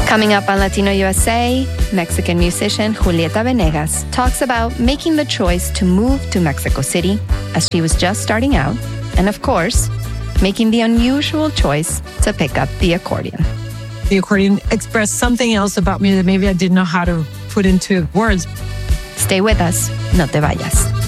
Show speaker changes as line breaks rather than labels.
Coming up on Latino USA, Mexican musician Julieta Venegas talks about making the choice to move to Mexico City as she was just starting out, and of course, making the unusual choice to pick up the accordion.
The accordion expressed something else about me that maybe I didn't know how to put into words.
Stay with us, no te vayas.